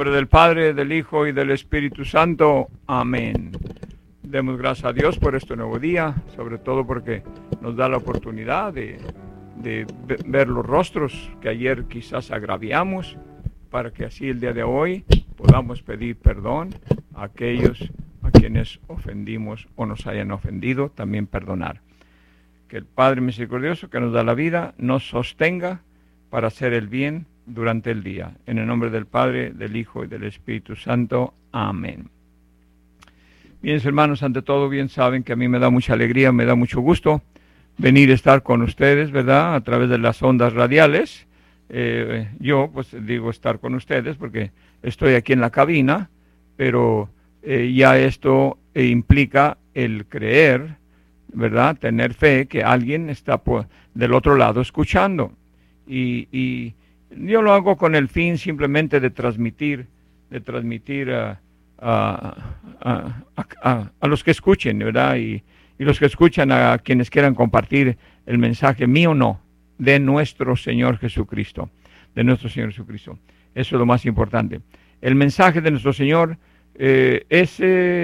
nombre del Padre, del Hijo y del Espíritu Santo. Amén. Demos gracias a Dios por este nuevo día, sobre todo porque nos da la oportunidad de ver los rostros que ayer quizás agraviamos, para que así el día de hoy podamos pedir perdón a aquellos a quienes ofendimos o nos hayan ofendido, también perdonar. Que el Padre misericordioso que nos da la vida nos sostenga para hacer el bien durante el día. En el nombre del Padre, del Hijo y del Espíritu Santo. Amén. Bien, hermanos, ante todo bien saben que a mí me da mucha alegría, me da mucho gusto venir a estar con ustedes, ¿verdad? A través de las ondas radiales. Yo, pues digo estar con ustedes porque estoy aquí en la cabina, pero ya esto implica el creer, ¿verdad? Tener fe que alguien está del otro lado escuchando. Y yo lo hago con el fin simplemente de transmitir a los que escuchen, ¿verdad? Y los que escuchan, a quienes quieran compartir el mensaje mío, no, de nuestro Señor Jesucristo, Eso es lo más importante. El mensaje de nuestro Señor es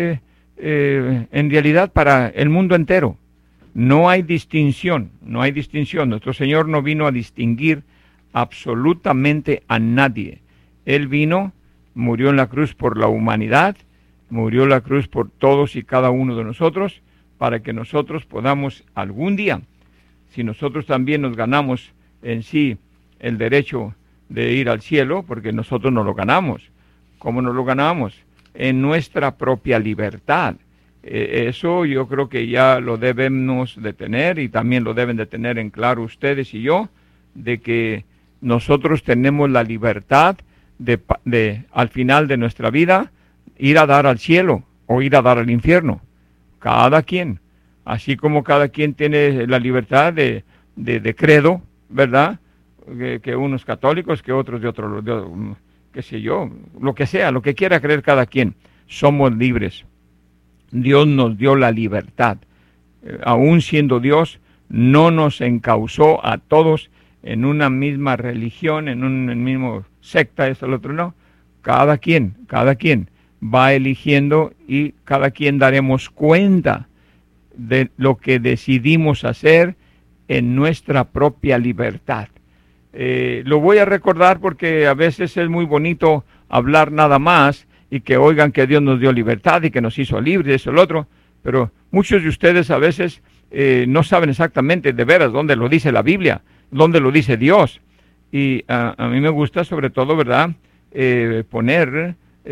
en realidad para el mundo entero. No hay distinción. Nuestro Señor no vino a distinguir absolutamente a nadie. Él vino, murió en la cruz por la humanidad, murió en la cruz por todos y cada uno de nosotros, para que nosotros podamos algún día, si nosotros también nos ganamos en sí el derecho de ir al cielo, porque nosotros no lo ganamos. ¿Cómo nos lo ganamos? En nuestra propia libertad. Eso yo creo que ya lo debemos de tener, y también lo deben de tener en claro ustedes y yo, de que nosotros tenemos la libertad de al final de nuestra vida ir a dar al cielo o ir a dar al infierno. Cada quien, así como cada quien tiene la libertad de credo, ¿verdad? Que unos católicos, que otros de otro, qué sé yo, lo que sea, lo que quiera creer cada quien. Somos libres. Dios nos dio la libertad. Aún siendo Dios, no nos encauzó a todos en una misma religión, en un mismo secta, esto, lo otro, no. Cada quien va eligiendo, y cada quien daremos cuenta de lo que decidimos hacer en nuestra propia libertad. Lo voy a recordar porque a veces es muy bonito hablar nada más y que oigan que Dios nos dio libertad y que nos hizo libres, eso, lo otro, pero muchos de ustedes a veces no saben exactamente de veras dónde lo dice la Biblia, dónde lo dice Dios. Y a mí me gusta sobre todo, ¿verdad?, poner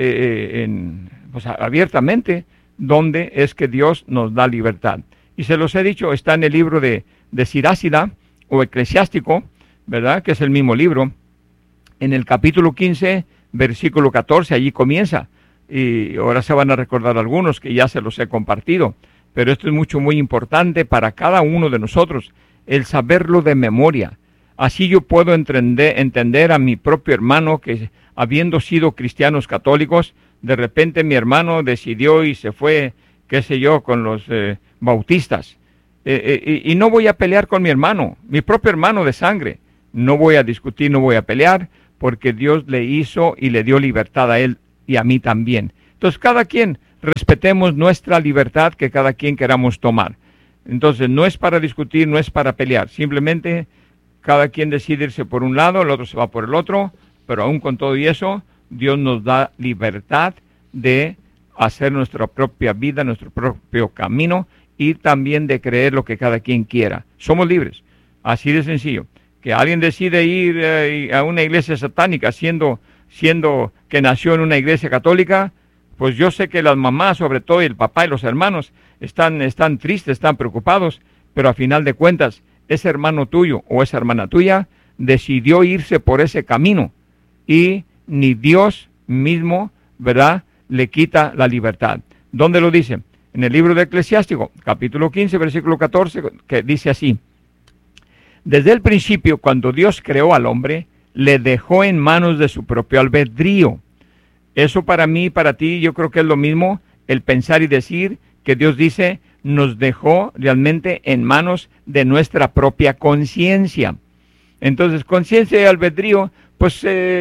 pues, abiertamente dónde es que Dios nos da libertad. Y se los he dicho, está en el libro de Sirásida o Eclesiástico, ¿verdad?, que es el mismo libro, en el capítulo 15, versículo 14, allí comienza. Y ahora se van a recordar algunos que ya se los he compartido, pero esto es muy importante para cada uno de nosotros, el saberlo de memoria. Así yo puedo entender a mi propio hermano que, habiendo sido cristianos católicos, de repente mi hermano decidió y se fue, qué sé yo, con los bautistas. Y no voy a pelear con mi propio hermano de sangre. No voy a discutir, no voy a pelear, porque Dios le hizo y le dio libertad a él y a mí también. Entonces, cada quien, respetemos nuestra libertad que cada quien queramos tomar. Entonces, no es para discutir, no es para pelear. Simplemente, cada quien decide irse por un lado, el otro se va por el otro, pero aún con todo y eso, Dios nos da libertad de hacer nuestra propia vida, nuestro propio camino, y también de creer lo que cada quien quiera. Somos libres, así de sencillo. Que alguien decide ir a una iglesia satánica siendo que nació en una iglesia católica, pues yo sé que las mamás, sobre todo, y el papá y los hermanos están tristes, están preocupados, pero a final de cuentas, ese hermano tuyo o esa hermana tuya decidió irse por ese camino, y ni Dios mismo, ¿verdad?, le quita la libertad. ¿Dónde lo dice? En el libro de Eclesiástico, capítulo 15, versículo 14, que dice así: desde el principio, cuando Dios creó al hombre, le dejó en manos de su propio albedrío. Eso para mí, para ti, yo creo que es lo mismo, el pensar y decir que Dios dice, nos dejó realmente en manos de nuestra propia conciencia. Entonces, conciencia y albedrío, pues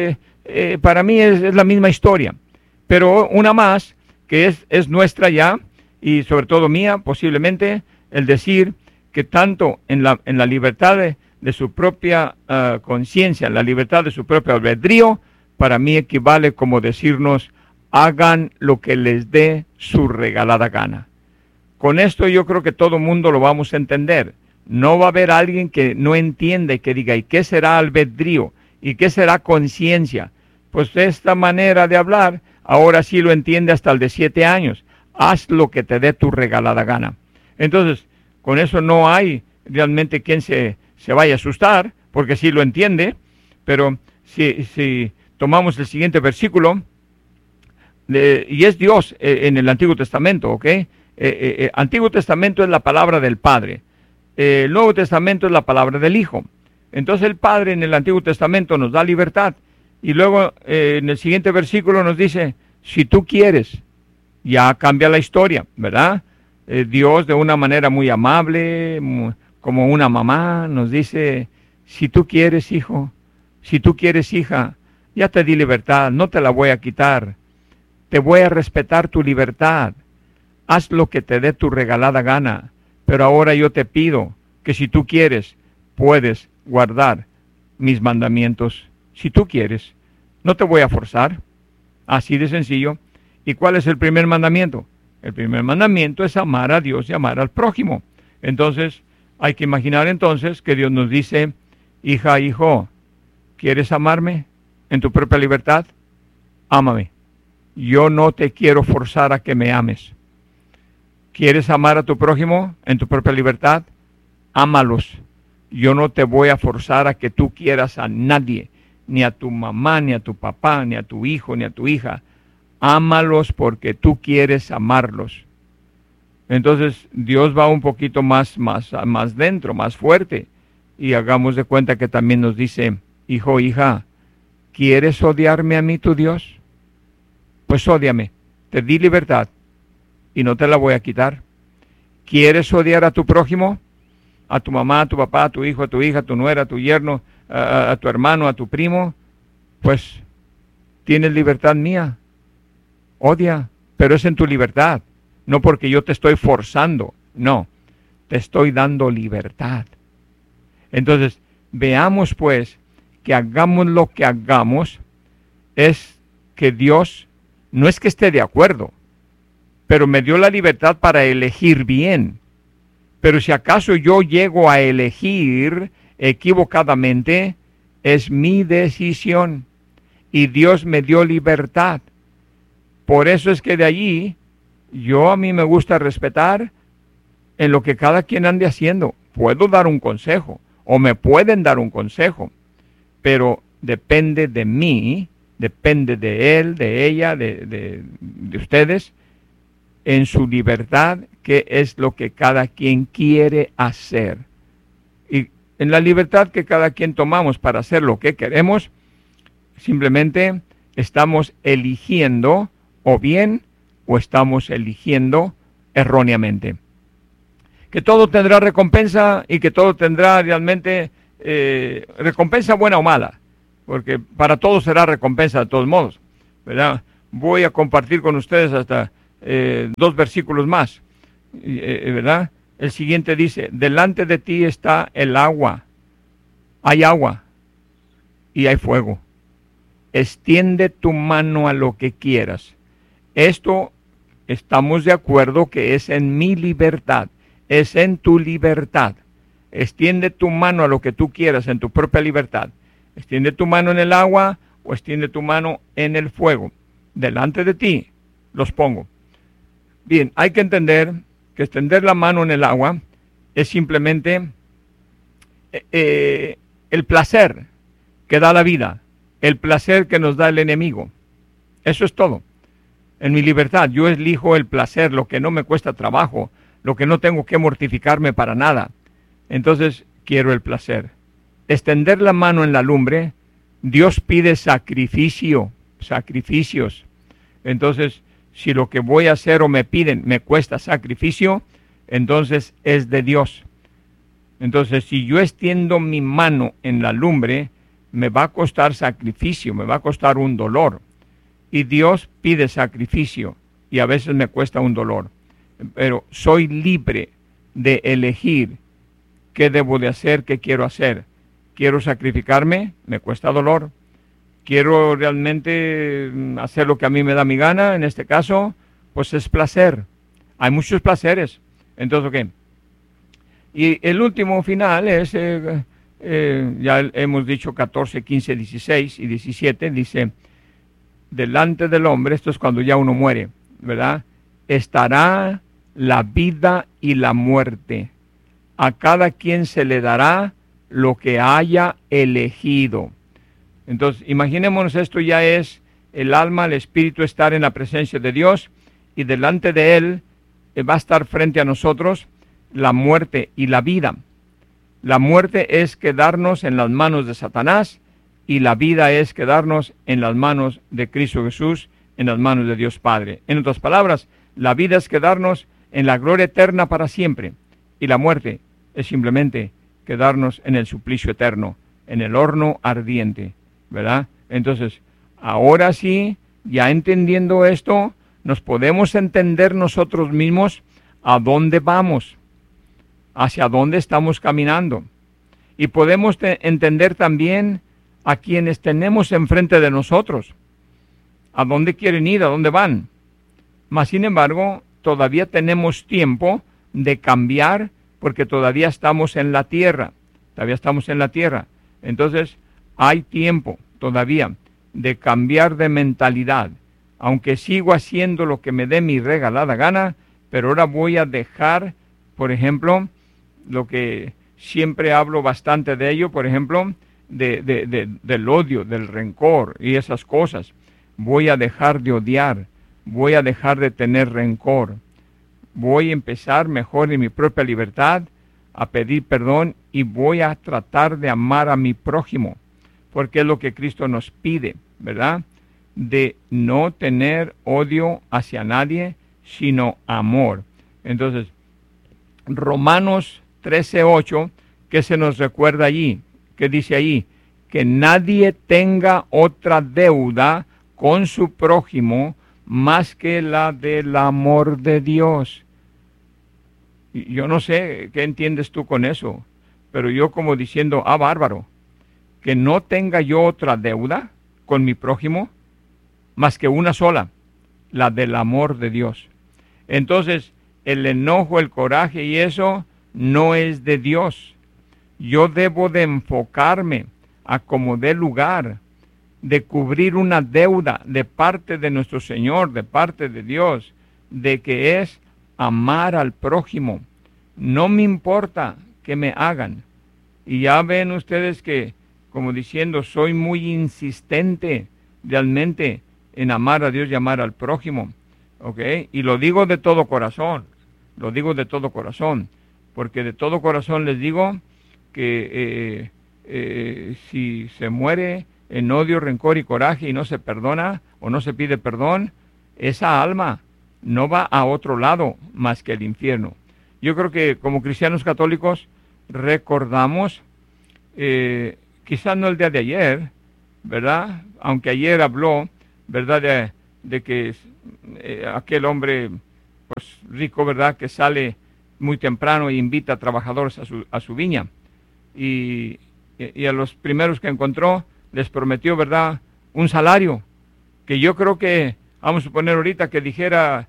para mí es la misma historia. Pero una más, que es nuestra ya, y sobre todo mía, posiblemente, el decir que tanto en la libertad de su propia conciencia, la libertad de su propio albedrío, para mí equivale como decirnos, hagan lo que les dé su regalada gana. Con esto yo creo que todo mundo lo vamos a entender. No va a haber alguien que no entienda y que diga, ¿y qué será albedrío? ¿Y qué será conciencia? Pues esta manera de hablar, ahora sí lo entiende hasta el de 7 años. Haz lo que te dé tu regalada gana. Entonces, con eso no hay realmente quien se vaya a asustar, porque sí lo entiende, pero si tomamos el siguiente versículo, y es Dios en el Antiguo Testamento, ¿ok? Antiguo Testamento es la palabra del Padre, el Nuevo Testamento es la palabra del Hijo. Entonces el Padre en el Antiguo Testamento nos da libertad, y luego en el siguiente versículo nos dice, si tú quieres, ya cambia la historia, ¿verdad? Dios de una manera muy amable, como una mamá, nos dice, si tú quieres, hijo, si tú quieres, hija, ya te di libertad, no te la voy a quitar, te voy a respetar tu libertad, haz lo que te dé tu regalada gana, pero ahora yo te pido que si tú quieres, puedes guardar mis mandamientos, si tú quieres, no te voy a forzar, así de sencillo. ¿Y cuál es el primer mandamiento? El primer mandamiento es amar a Dios y amar al prójimo. Entonces, hay que imaginar entonces que Dios nos dice, hija, hijo, ¿quieres amarme en tu propia libertad? Ámame. Yo no te quiero forzar a que me ames. ¿Quieres amar a tu prójimo en tu propia libertad? Ámalos. Yo no te voy a forzar a que tú quieras a nadie, ni a tu mamá, ni a tu papá, ni a tu hijo, ni a tu hija. Ámalos porque tú quieres amarlos. Entonces Dios va un poquito más dentro, más fuerte. Y hagamos de cuenta que también nos dice, hijo, hija, ¿quieres odiarme a mí, tu Dios? Pues ódiame, te di libertad y no te la voy a quitar. ¿Quieres odiar a tu prójimo? A tu mamá, a tu papá, a tu hijo, a tu hija, a tu nuera, a tu yerno, a tu hermano, a tu primo. Pues tienes libertad mía. Odia, pero es en tu libertad, no porque yo te estoy forzando, no, te estoy dando libertad. Entonces, veamos pues que hagamos lo que hagamos, es que Dios no es que esté de acuerdo, pero me dio la libertad para elegir bien. Pero si acaso yo llego a elegir equivocadamente, es mi decisión y Dios me dio libertad. Por eso es que de allí, a mí me gusta respetar en lo que cada quien ande haciendo. Puedo dar un consejo, o me pueden dar un consejo, pero depende de mí, depende de él, de ella, de ustedes, en su libertad, qué es lo que cada quien quiere hacer. Y en la libertad que cada quien tomamos para hacer lo que queremos, simplemente estamos eligiendo o bien, o estamos eligiendo erróneamente. Que todo tendrá recompensa y que todo tendrá realmente recompensa buena o mala, porque para todos será recompensa de todos modos, ¿verdad? Voy a compartir con ustedes hasta 2 versículos más, ¿verdad? El siguiente dice, delante de ti está el agua, hay agua y hay fuego. Extiende tu mano a lo que quieras. Esto estamos de acuerdo que es en mi libertad, es en tu libertad. Extiende tu mano a lo que tú quieras en tu propia libertad. Extiende tu mano en el agua o extiende tu mano en el fuego. Delante de ti los pongo. Bien, hay que entender que extender la mano en el agua es simplemente el placer que da la vida, el placer que nos da el enemigo. Eso es todo. En mi libertad, yo elijo el placer, lo que no me cuesta trabajo, lo que no tengo que mortificarme para nada. Entonces, quiero el placer. Extender la mano en la lumbre, Dios pide sacrificios. Entonces, si lo que voy a hacer o me piden me cuesta sacrificio, entonces es de Dios. Entonces, si yo extiendo mi mano en la lumbre, me va a costar sacrificio, me va a costar un dolor. Y Dios pide sacrificio y a veces me cuesta un dolor. Pero soy libre de elegir qué debo de hacer, qué quiero hacer. Quiero sacrificarme, me cuesta dolor. Quiero realmente hacer lo que a mí me da mi gana, en este caso, pues es placer. Hay muchos placeres. Entonces, ¿qué? Y el último final es, ya hemos dicho 14, 15, 16 y 17, dice, delante del hombre, esto es cuando ya uno muere, ¿verdad? Estará la vida y la muerte. A cada quien se le dará lo que haya elegido. Entonces, imaginémonos, esto ya es el alma, el espíritu estar en la presencia de Dios y delante de Él va a estar frente a nosotros la muerte y la vida. La muerte es quedarnos en las manos de Satanás y la vida es quedarnos en las manos de Cristo Jesús, en las manos de Dios Padre. En otras palabras, la vida es quedarnos en la gloria eterna para siempre y la muerte es simplemente quedarnos en el suplicio eterno, en el horno ardiente, ¿verdad? Entonces, ahora sí, ya entendiendo esto, nos podemos entender nosotros mismos a dónde vamos, hacia dónde estamos caminando. Y podemos entender también a quienes tenemos enfrente de nosotros, a dónde quieren ir, a dónde van. Mas, sin embargo, todavía tenemos tiempo de cambiar porque todavía estamos en la tierra. Entonces, hay tiempo todavía de cambiar de mentalidad. Aunque sigo haciendo lo que me dé mi regalada gana, pero ahora voy a dejar, por ejemplo, lo que siempre hablo bastante de ello, por ejemplo, del odio, del rencor y esas cosas. Voy a dejar de odiar, voy a dejar de tener rencor. Voy a empezar mejor en mi propia libertad a pedir perdón y voy a tratar de amar a mi prójimo, porque es lo que Cristo nos pide, ¿verdad? De no tener odio hacia nadie, sino amor. Entonces, Romanos 13:8, ¿qué se nos recuerda allí? ¿Qué dice allí? Que nadie tenga otra deuda con su prójimo más que la del amor de Dios. Yo no sé qué entiendes tú con eso, pero yo como diciendo, bárbaro, que no tenga yo otra deuda con mi prójimo más que una sola, la del amor de Dios. Entonces, el enojo, el coraje y eso no es de Dios. Yo debo de enfocarme a como dé lugar, de cubrir una deuda de parte de nuestro Señor, de parte de Dios, de que es amar al prójimo. No me importa que me hagan. Y ya ven ustedes que, como diciendo, soy muy insistente realmente en amar a Dios y amar al prójimo. ¿Ok? Y lo digo de todo corazón. Lo digo de todo corazón. Porque de todo corazón les digo que si se muere en odio, rencor y coraje y no se perdona o no se pide perdón, esa alma no va a otro lado más que el infierno. Yo creo que como cristianos católicos recordamos, quizás no el día de ayer, ¿verdad? Aunque ayer habló, ¿verdad? De que aquel hombre pues rico, ¿verdad? Que sale muy temprano e invita a trabajadores a su viña. Y a los primeros que encontró les prometió, ¿verdad?, un salario, que yo creo que, vamos a suponer ahorita que dijera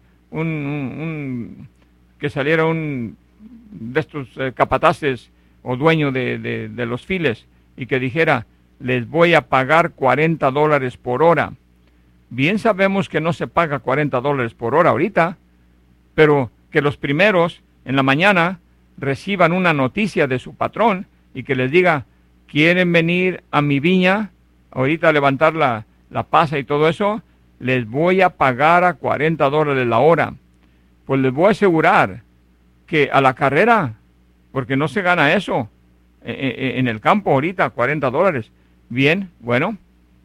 que saliera un de estos capataces o dueño de los files y que dijera, les voy a pagar $40 por hora. Bien sabemos que no se paga $40 por hora ahorita, pero que los primeros en la mañana reciban una noticia de su patrón y que les diga, quieren venir a mi viña, ahorita a levantar la pasa y todo eso, les voy a pagar a $40 la hora. Pues les voy a asegurar que a la carrera, porque no se gana eso en el campo ahorita, $40. Bien, bueno,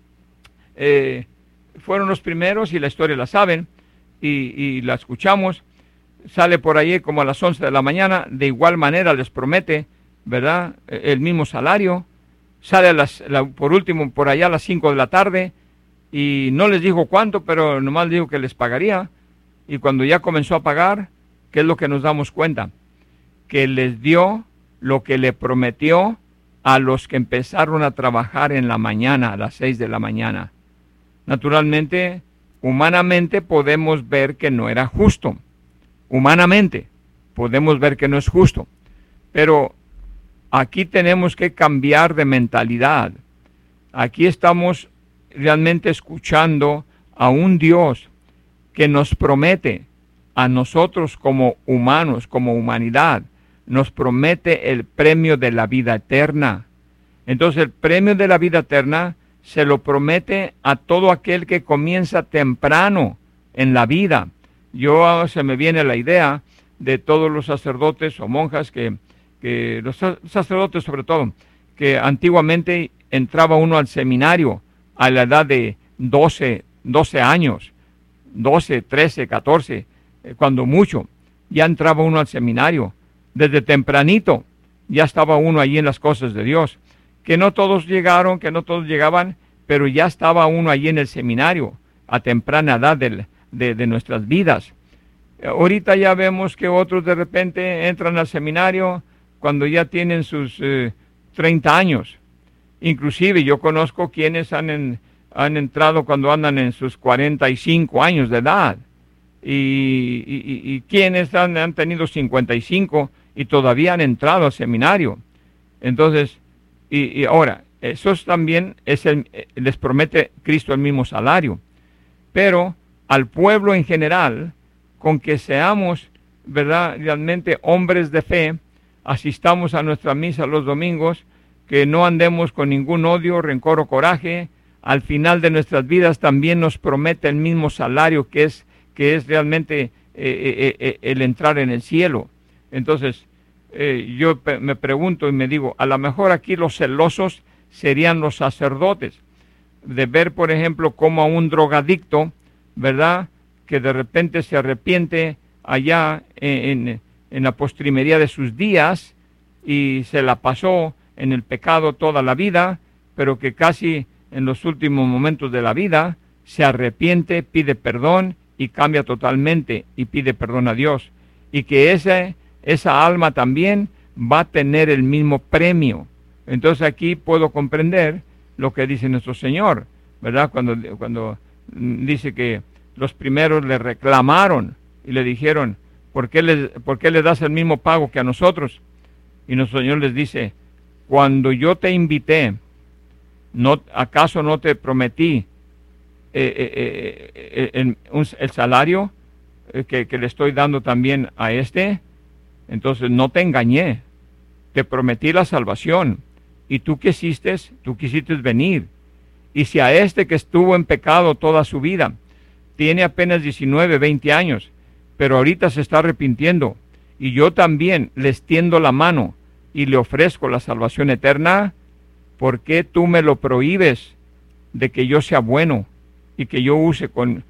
fueron los primeros y la historia la saben y la escuchamos. Sale por ahí como a las 11 de la mañana, de igual manera les promete, ¿verdad?, el mismo salario. sale por último por allá a las 5 de la tarde y no les dijo cuánto, pero nomás dijo que les pagaría. Y cuando ya comenzó a pagar, ¿qué es lo que nos damos cuenta? Que les dio lo que le prometió a los que empezaron a trabajar en la mañana, a las 6 de la mañana. Naturalmente, humanamente podemos ver que no era justo. Humanamente podemos ver que no es justo. Pero aquí tenemos que cambiar de mentalidad. Aquí estamos realmente escuchando a un Dios que nos promete a nosotros como humanos, como humanidad, nos promete el premio de la vida eterna. Entonces el premio de la vida eterna se lo promete a todo aquel que comienza temprano en la vida. Se me viene la idea de todos los sacerdotes o monjas que los sacerdotes sobre todo, que antiguamente entraba uno al seminario a la edad de 12 años, 12, 13, 14, cuando mucho, ya entraba uno al seminario. Desde tempranito ya estaba uno allí en las cosas de Dios. Que no todos llegaron, que no todos llegaban, pero ya estaba uno allí en el seminario a temprana edad de nuestras vidas. Ahorita ya vemos que otros de repente entran al seminario cuando ya tienen sus 30 años. Inclusive yo conozco quienes han entrado cuando andan en sus 45 años de edad. Y quienes han tenido 55 y todavía han entrado al seminario. Entonces, y ahora, esos también les promete Cristo el mismo salario. Pero al pueblo en general, con que seamos, ¿verdad?, realmente hombres de fe, asistamos a nuestra misa los domingos, que no andemos con ningún odio, rencor o coraje, al final de nuestras vidas también nos promete el mismo salario que es realmente el entrar en el cielo. Entonces, yo me pregunto y me digo, a lo mejor aquí los celosos serían los sacerdotes, de ver, por ejemplo, como a un drogadicto, ¿verdad?, que de repente se arrepiente allá en la postrimería de sus días y se la pasó en el pecado toda la vida, pero que casi en los últimos momentos de la vida se arrepiente, pide perdón y cambia totalmente y pide perdón a Dios. Y que esa alma también va a tener el mismo premio. Entonces aquí puedo comprender lo que dice nuestro Señor, ¿verdad? Cuando dice que los primeros le reclamaron y le dijeron, ¿por qué le das el mismo pago que a nosotros? Y nuestro Señor les dice, cuando yo te invité, ¿acaso no te prometí el salario que le estoy dando también a este? Entonces no te engañé, te prometí la salvación y tú quisiste venir. Y si a este que estuvo en pecado toda su vida, tiene apenas 19, 20 años, pero ahorita se está arrepintiendo, y yo también le extiendo la mano y le ofrezco la salvación eterna, ¿por qué tú me lo prohíbes de que yo sea bueno y que yo use con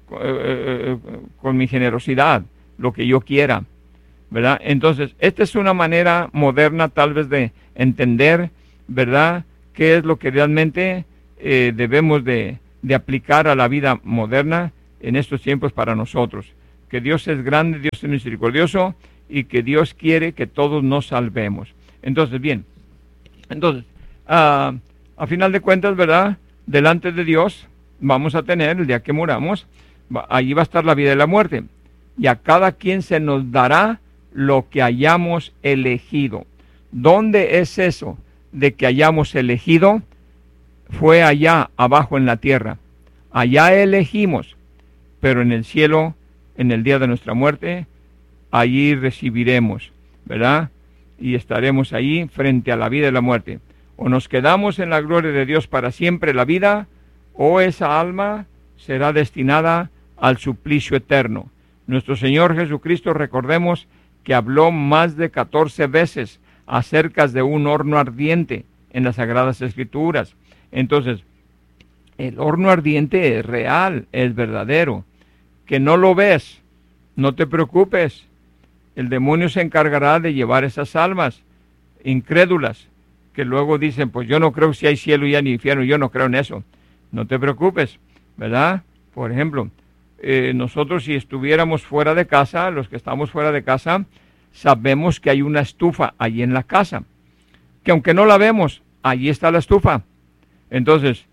mi generosidad lo que yo quiera? ¿Verdad? Entonces, esta es una manera moderna tal vez de entender, ¿verdad?, qué es lo que realmente debemos de aplicar a la vida moderna en estos tiempos para nosotros. Que Dios es grande, Dios es misericordioso y que Dios quiere que todos nos salvemos. Entonces, bien, a final de cuentas, ¿verdad?, delante de Dios vamos a tener, el día que muramos, allí va a estar la vida y la muerte. Y a cada quien se nos dará lo que hayamos elegido. ¿Dónde es eso de que hayamos elegido? Fue allá abajo en la tierra. Allá elegimos, pero en el cielo, en el día de nuestra muerte, allí recibiremos, ¿verdad? Y estaremos allí frente a la vida y la muerte. O nos quedamos en la gloria de Dios para siempre, la vida, o esa alma será destinada al suplicio eterno. Nuestro Señor Jesucristo, recordemos que habló más de 14 veces acerca de un horno ardiente en las Sagradas Escrituras. Entonces, el horno ardiente es real, es verdadero. Que no lo ves, no te preocupes. El demonio se encargará de llevar esas almas incrédulas que luego dicen, pues yo no creo si hay cielo y hay infierno, yo no creo en eso. No te preocupes, ¿verdad? Por ejemplo, nosotros si estuviéramos fuera de casa, los que estamos fuera de casa, sabemos que hay una estufa allí en la casa, que aunque no la vemos, allí está la estufa. Entonces,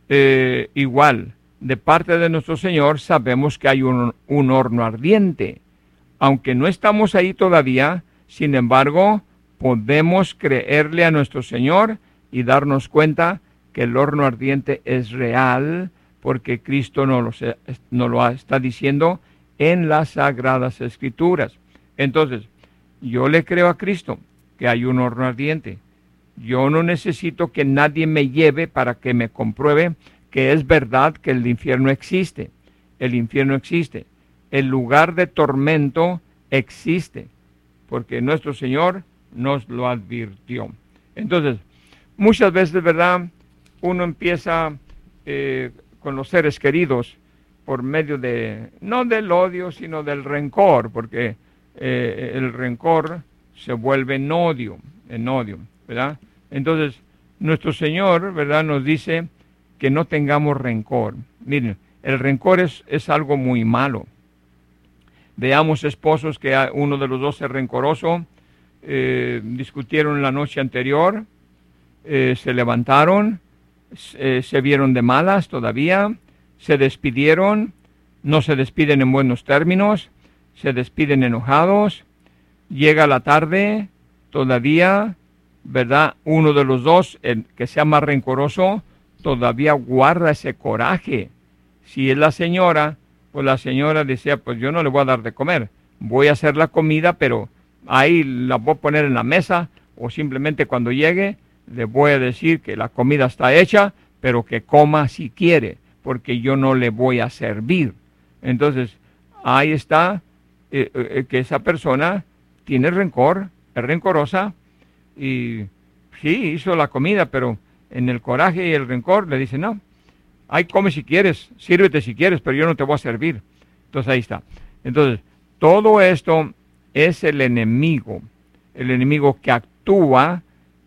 igual, de parte de nuestro Señor, sabemos que hay un horno ardiente. Aunque no estamos ahí todavía, sin embargo, podemos creerle a nuestro Señor y darnos cuenta que el horno ardiente es real, porque Cristo nos lo está diciendo en las Sagradas Escrituras. Entonces, yo le creo a Cristo que hay un horno ardiente. Yo no necesito que nadie me lleve para que me compruebe que es verdad que el infierno existe. El infierno existe. El lugar de tormento existe, porque nuestro Señor nos lo advirtió. Entonces, muchas veces, ¿verdad?, uno empieza con los seres queridos por medio de, no del odio, sino del rencor, porque el rencor se vuelve en odio, ¿verdad? Entonces, nuestro Señor, ¿verdad?, nos dice que no tengamos rencor. Miren, el rencor es algo muy malo. Veamos esposos que uno de los dos es rencoroso, discutieron la noche anterior, se levantaron, se vieron de malas todavía, se despidieron, no se despiden en buenos términos, se despiden enojados, llega la tarde, todavía, ¿verdad? Uno de los dos, el que sea más rencoroso, todavía guarda ese coraje. Si es la señora, pues la señora decía, pues yo no le voy a dar de comer, voy a hacer la comida, pero ahí la voy a poner en la mesa, o simplemente cuando llegue le voy a decir que la comida está hecha, pero que coma si quiere, porque yo no le voy a servir. Entonces, ahí está que esa persona tiene rencor, es rencorosa, y sí, hizo la comida, pero en el coraje y el rencor le dice, no, ahí come si quieres, sírvete si quieres, pero yo no te voy a servir. Entonces ahí está. Entonces, todo esto es el enemigo que actúa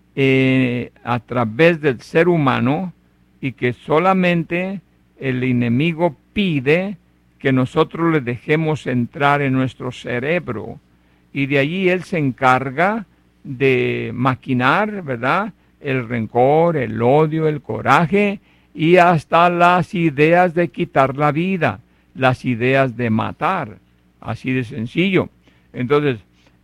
a través del ser humano, y que solamente el enemigo pide que nosotros le dejemos entrar en nuestro cerebro, y de allí él se encarga de maquinar, ¿verdad?, el rencor, el odio, el coraje, y hasta las ideas de quitar la vida, las ideas de matar, así de sencillo. Entonces,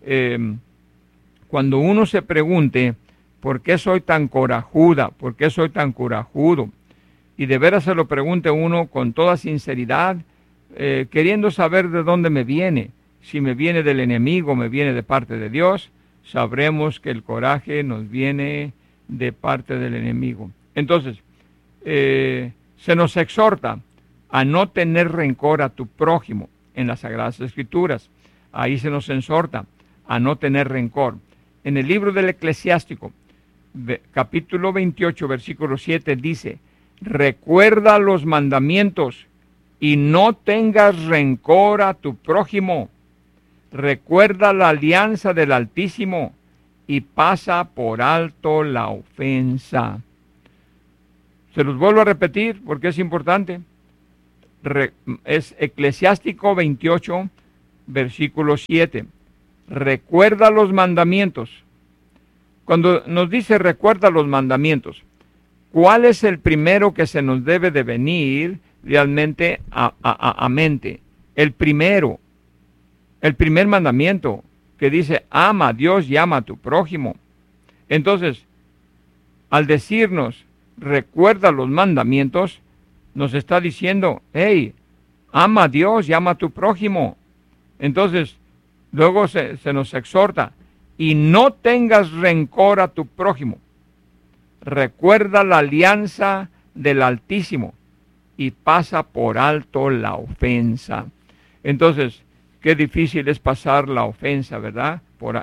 cuando uno se pregunte, ¿por qué soy tan corajuda? ¿Por qué soy tan corajudo? Y de veras se lo pregunte uno con toda sinceridad, queriendo saber de dónde me viene. Si me viene del enemigo, me viene de parte de Dios, sabremos que el coraje nos viene de parte del enemigo. Entonces, se nos exhorta a no tener rencor a tu prójimo en las Sagradas Escrituras. Ahí se nos exhorta a no tener rencor. En el libro del Eclesiástico, capítulo 28, versículo 7, dice, recuerda los mandamientos y no tengas rencor a tu prójimo. Recuerda la alianza del Altísimo y pasa por alto la ofensa. Se los vuelvo a repetir porque es importante. Es Eclesiástico 28, versículo 7. Recuerda los mandamientos. Cuando nos dice recuerda los mandamientos, ¿cuál es el primero que se nos debe de venir realmente a mente? El primer mandamiento que dice ama a Dios y ama a tu prójimo. Entonces, al decirnos recuerda los mandamientos, nos está diciendo, hey, ama a Dios y ama a tu prójimo. Entonces, luego se nos exhorta, y no tengas rencor a tu prójimo. Recuerda la alianza del Altísimo y pasa por alto la ofensa. Entonces, qué difícil es pasar la ofensa, ¿verdad? O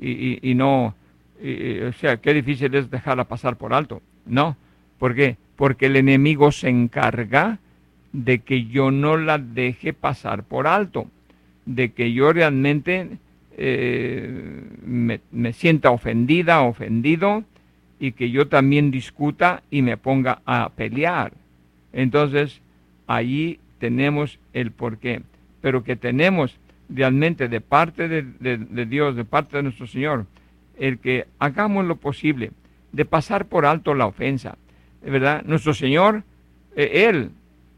sea, qué difícil es dejarla pasar por alto. No, ¿por qué? Porque el enemigo se encarga de que yo no la deje pasar por alto, de que yo realmente me sienta ofendida, ofendido, y que yo también discuta y me ponga a pelear. Entonces, allí tenemos el porqué, pero que tenemos realmente de parte de Dios, de parte de nuestro Señor, el que hagamos lo posible de pasar por alto la ofensa, ¿verdad? Nuestro Señor, Él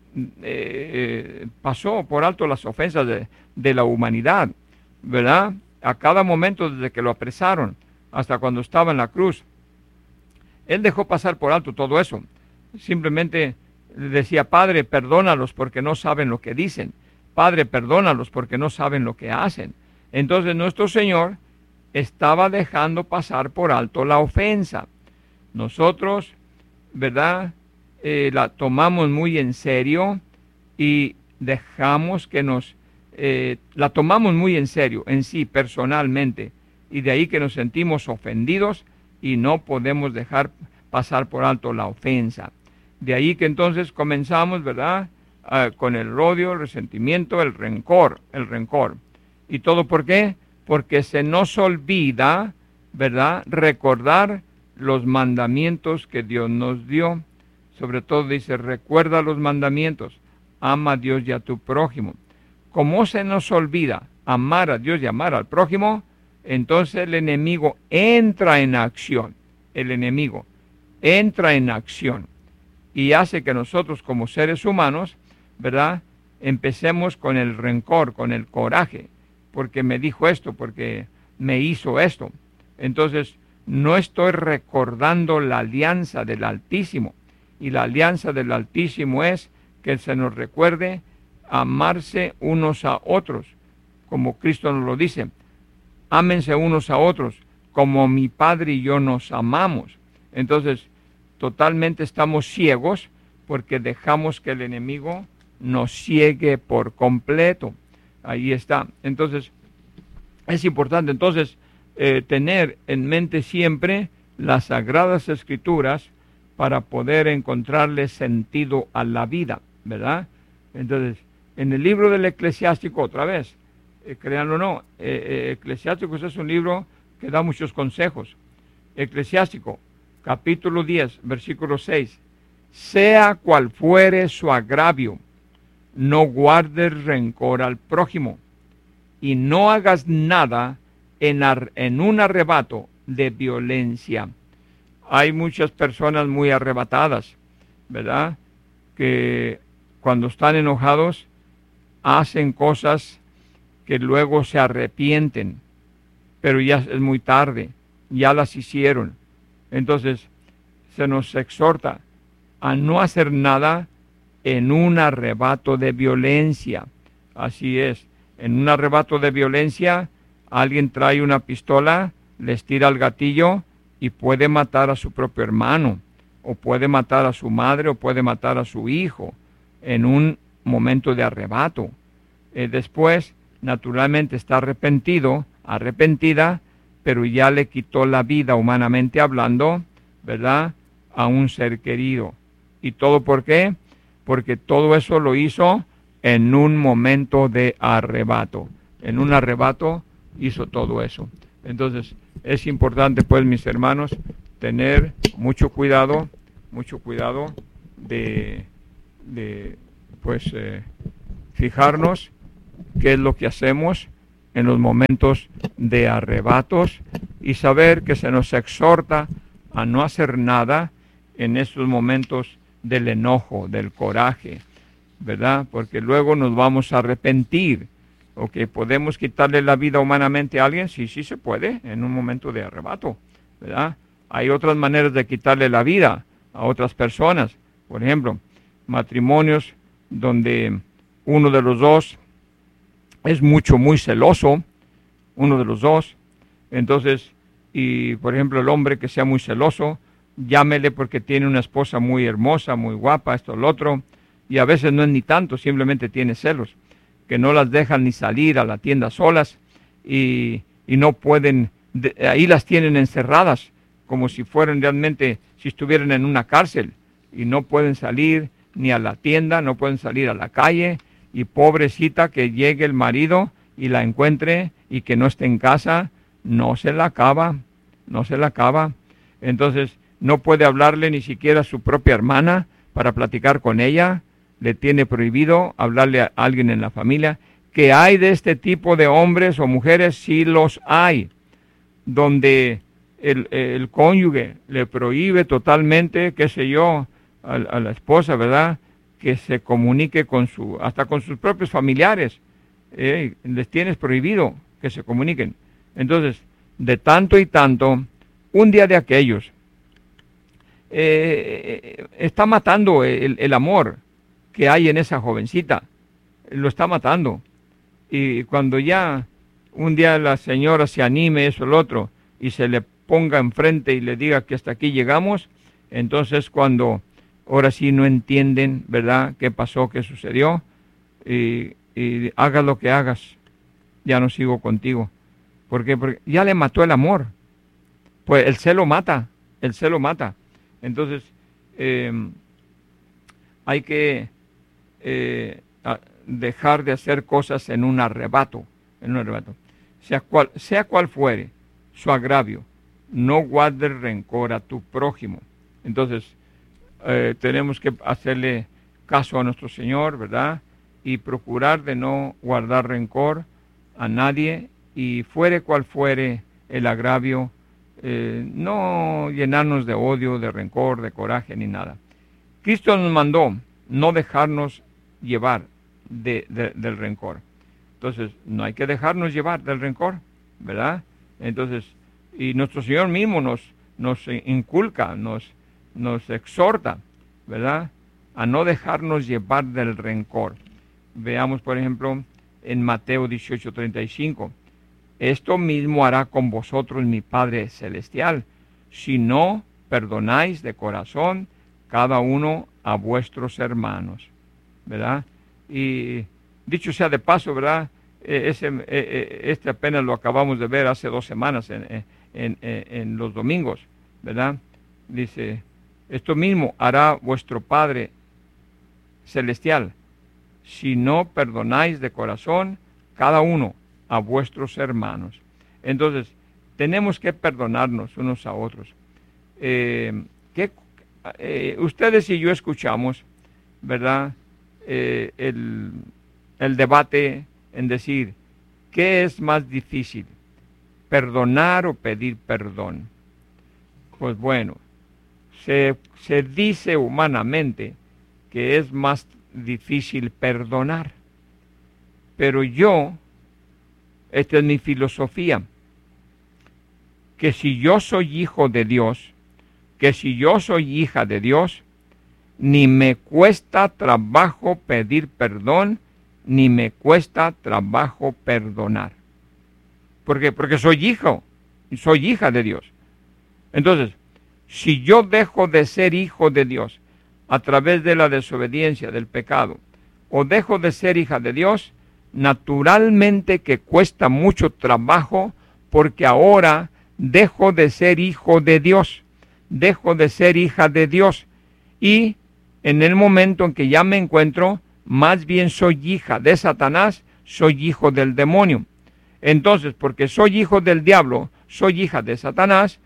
pasó por alto las ofensas de la humanidad, ¿verdad? A cada momento desde que lo apresaron hasta cuando estaba en la cruz, Él dejó pasar por alto todo eso. Simplemente decía: Padre, perdónalos porque no saben lo que dicen. Padre, perdónalos porque no saben lo que hacen. Entonces nuestro Señor estaba dejando pasar por alto la ofensa. Nosotros, ¿verdad? La tomamos muy en serio y dejamos que la tomamos muy en serio en sí, personalmente, y de ahí que nos sentimos ofendidos y no podemos dejar pasar por alto la ofensa. De ahí que entonces comenzamos, ¿verdad? Con el odio, el resentimiento, el rencor. ¿Y todo por qué? Porque se nos olvida, ¿verdad?, recordar los mandamientos que Dios nos dio. Sobre todo dice: recuerda los mandamientos, ama a Dios y a tu prójimo. Como se nos olvida amar a Dios y amar al prójimo, entonces el enemigo entra en acción. El enemigo entra en acción y hace que nosotros como seres humanos, ¿verdad?, empecemos con el rencor, con el coraje, porque me dijo esto, porque me hizo esto. Entonces no estoy recordando la alianza del Altísimo, y la alianza del Altísimo es que se nos recuerde amarse unos a otros, como Cristo nos lo dice: ámense unos a otros, como mi Padre y yo nos amamos. Entonces, totalmente estamos ciegos porque dejamos que el enemigo nos ciegue por completo. Ahí está. Entonces, es importante tener en mente siempre las Sagradas Escrituras para poder encontrarle sentido a la vida, ¿verdad? Entonces, en el libro del Eclesiástico, otra vez, créanlo o no, Eclesiástico es un libro que da muchos consejos. Eclesiástico, capítulo 10, versículo 6. Sea cual fuere su agravio, no guardes rencor al prójimo, y no hagas nada en un arrebato de violencia. Hay muchas personas muy arrebatadas, ¿verdad?, que cuando están enojados hacen cosas que luego se arrepienten, pero ya es muy tarde, ya las hicieron. Entonces se nos exhorta a no hacer nada en un arrebato de violencia. Así es, en un arrebato de violencia alguien trae una pistola, les tira el gatillo y puede matar a su propio hermano, o puede matar a su madre, o puede matar a su hijo en un momento de arrebato. Después, naturalmente, está arrepentida, pero ya le quitó la vida, humanamente hablando, ¿verdad?, a un ser querido. ¿Y todo por qué? Porque todo eso lo hizo en un momento de arrebato. En un arrebato hizo todo eso. Entonces, es importante, pues, mis hermanos, tener mucho cuidado de fijarnos qué es lo que hacemos en los momentos de arrebatos y saber que se nos exhorta a no hacer nada en esos momentos del enojo, del coraje, ¿verdad? Porque luego nos vamos a arrepentir. ¿Ok? ¿Podemos quitarle la vida humanamente a alguien? Sí, sí se puede, en un momento de arrebato, ¿verdad? Hay otras maneras de quitarle la vida a otras personas. Por ejemplo, matrimonios donde uno de los dos es muy celoso, uno de los dos. Entonces, y por ejemplo, el hombre que sea muy celoso, llámele porque tiene una esposa muy hermosa, muy guapa, esto, lo otro, y a veces no es ni tanto, simplemente tiene celos, que no las dejan ni salir a la tienda solas y no pueden, ahí las tienen encerradas como si fueran realmente, si estuvieran en una cárcel, y no pueden salir ni a la tienda, no pueden salir a la calle, y pobrecita que llegue el marido y la encuentre y que no esté en casa, no se la acaba. Entonces no puede hablarle ni siquiera a su propia hermana para platicar con ella, le tiene prohibido hablarle a alguien en la familia. Que hay de este tipo de hombres o mujeres, sí los hay, donde el cónyuge le prohíbe totalmente, qué sé yo, a la esposa, ¿verdad?, que se comunique hasta con sus propios familiares, les tienes prohibido que se comuniquen. Entonces, de tanto y tanto, un día de aquellos, está matando el amor que hay en esa jovencita, lo está matando. Y cuando ya un día la señora se anime, eso, el otro, y se le ponga enfrente y le diga que hasta aquí llegamos, entonces cuando ahora sí no entienden, ¿verdad?, qué pasó, qué sucedió, y hagas lo que hagas, ya no sigo contigo. Porque ya le mató el amor. Pues el celo mata, el celo mata. Entonces, hay que dejar de hacer cosas en un arrebato, sea cual fuere su agravio, no guardes rencor a tu prójimo. Entonces, tenemos que hacerle caso a nuestro Señor, ¿verdad?, y procurar de no guardar rencor a nadie, y fuere cual fuere el agravio, no llenarnos de odio, de rencor, de coraje, ni nada. Cristo nos mandó no dejarnos llevar del rencor. Entonces, no hay que dejarnos llevar del rencor, ¿verdad? Entonces, y nuestro Señor mismo nos inculca, nos exhorta, ¿verdad?, a no dejarnos llevar del rencor. Veamos, por ejemplo, en Mateo 18:35. Esto mismo hará con vosotros mi Padre Celestial, si no perdonáis de corazón cada uno a vuestros hermanos, ¿verdad? Y dicho sea de paso, ¿verdad?, este apenas lo acabamos de ver hace 2 semanas en los domingos, ¿verdad? Dice, esto mismo hará vuestro Padre Celestial, si no perdonáis de corazón cada uno a vuestros hermanos. Entonces, tenemos que perdonarnos unos a otros. Ustedes y yo escuchamos, ¿verdad?, el debate en decir, ¿qué es más difícil, perdonar o pedir perdón? Pues bueno, se dice humanamente que es más difícil perdonar, pero esta es mi filosofía, que si yo soy hijo de Dios, que si yo soy hija de Dios, ni me cuesta trabajo pedir perdón, ni me cuesta trabajo perdonar. ¿Por qué? Porque soy hijo, soy hija de Dios. Entonces, si yo dejo de ser hijo de Dios a través de la desobediencia, del pecado, o dejo de ser hija de Dios, naturalmente que cuesta mucho trabajo, porque ahora dejo de ser hijo de Dios, dejo de ser hija de Dios, y en el momento en que ya me encuentro, más bien soy hija de Satanás, soy hijo del demonio. Entonces, porque soy hijo del diablo, soy hija de Satanás,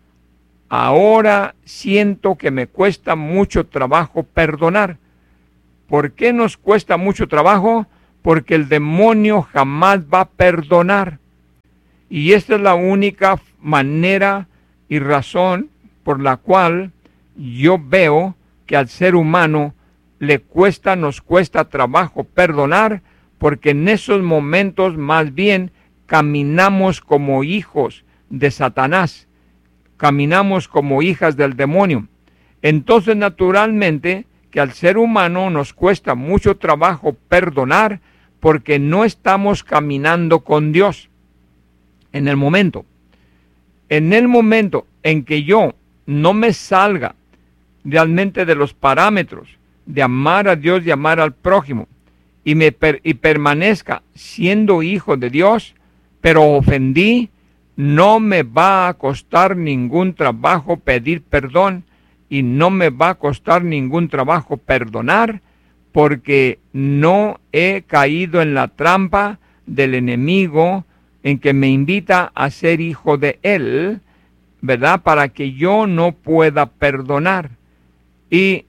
ahora siento que me cuesta mucho trabajo perdonar. ¿Por qué nos cuesta mucho trabajo? Porque el demonio jamás va a perdonar. Y esta es la única manera y razón por la cual yo veo que al ser humano nos cuesta trabajo perdonar, porque en esos momentos más bien caminamos como hijos de Satanás, caminamos como hijas del demonio. Entonces, naturalmente, que al ser humano nos cuesta mucho trabajo perdonar, porque no estamos caminando con Dios en el momento. En el momento en que yo no me salga realmente de los parámetros de amar a Dios y amar al prójimo, y permanezca siendo hijo de Dios, pero ofendí, no me va a costar ningún trabajo pedir perdón, y no me va a costar ningún trabajo perdonar, porque no he caído en la trampa del enemigo en que me invita a ser hijo de él, ¿verdad? Para que yo no pueda perdonar y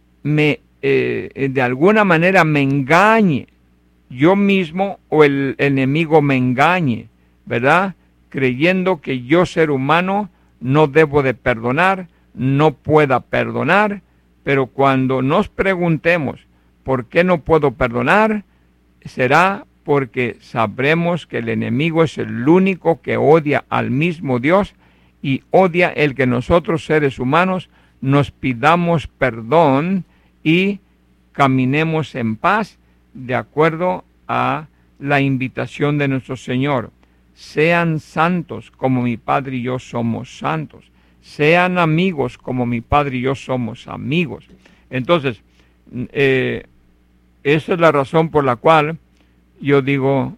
de alguna manera me engañe yo mismo o el enemigo me engañe, ¿verdad? Creyendo que yo, ser humano, no debo de perdonar, no pueda perdonar, pero cuando nos preguntemos por qué no puedo perdonar, será porque sabremos que el enemigo es el único que odia al mismo Dios y odia el que nosotros, seres humanos, nos pidamos perdón y caminemos en paz de acuerdo a la invitación de nuestro Señor. Sean santos como mi Padre y yo somos santos. Sean amigos como mi Padre y yo somos amigos. Entonces, esa es la razón por la cual yo digo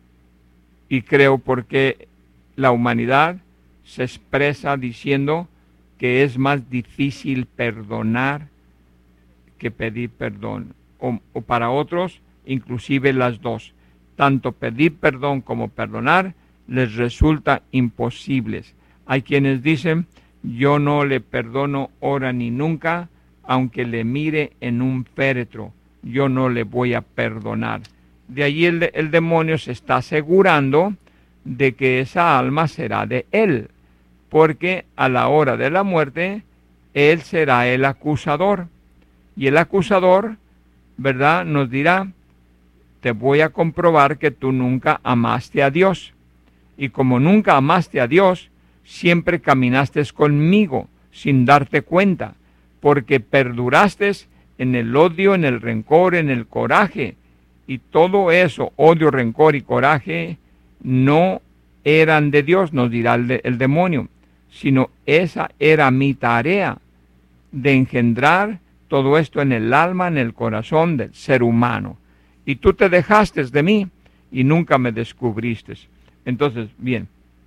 y creo porque la humanidad se expresa diciendo que es más difícil perdonar que pedir perdón. O para otros, inclusive las dos. Tanto pedir perdón como perdonar les resulta imposibles. Hay quienes dicen, yo no le perdono ahora ni nunca, aunque le mire en un féretro, yo no le voy a perdonar. De allí el demonio se está asegurando de que esa alma será de él, porque a la hora de la muerte, él será el acusador. Y el acusador, ¿verdad?, nos dirá, te voy a comprobar que tú nunca amaste a Dios. Y como nunca amaste a Dios, siempre caminaste conmigo sin darte cuenta, porque perduraste en el odio, en el rencor, en el coraje. Y todo eso, odio, rencor y coraje, no eran de Dios, nos dirá el demonio, sino esa era mi tarea, de engendrar todo esto en el alma, en el corazón del ser humano. Y tú te dejaste de mí y nunca me descubriste. Entonces, bien,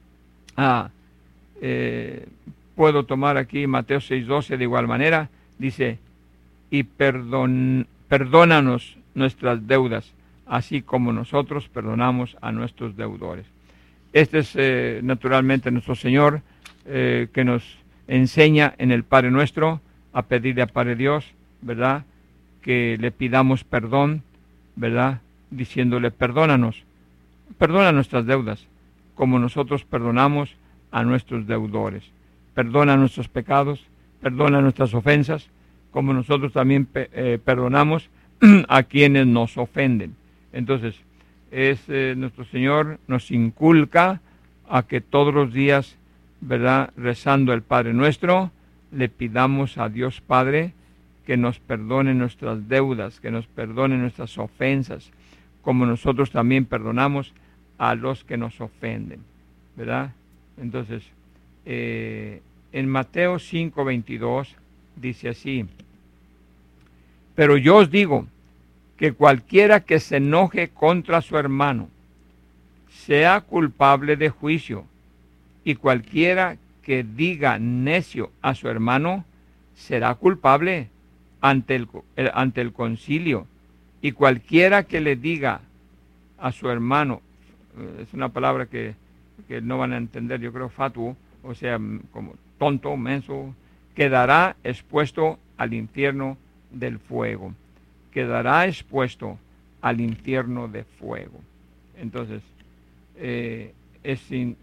puedo tomar aquí Mateo 6:12 de igual manera, dice, y perdónanos nuestras deudas, así como nosotros perdonamos a nuestros deudores. Este es naturalmente nuestro Señor, que nos enseña en el Padre Nuestro a pedirle a Padre Dios, ¿verdad?, que le pidamos perdón, ¿verdad?, diciéndole, perdona nuestras deudas, como nosotros perdonamos a nuestros deudores. Perdona nuestros pecados, perdona nuestras ofensas, como nosotros también perdonamos a quienes nos ofenden. Entonces, nuestro Señor nos inculca a que todos los días, ¿verdad?, rezando el Padre Nuestro, le pidamos a Dios Padre que nos perdone nuestras deudas, que nos perdone nuestras ofensas, como nosotros también perdonamos a los que nos ofenden, ¿verdad? Entonces, en Mateo 5:22 dice así, pero yo os digo que cualquiera que se enoje contra su hermano sea culpable de juicio, y cualquiera que diga necio a su hermano será culpable ante el concilio, y cualquiera que le diga a su hermano, es una palabra que no van a entender, yo creo, fatuo, o sea, como tonto, menso, quedará expuesto al infierno del fuego, quedará expuesto al infierno de fuego. Entonces, es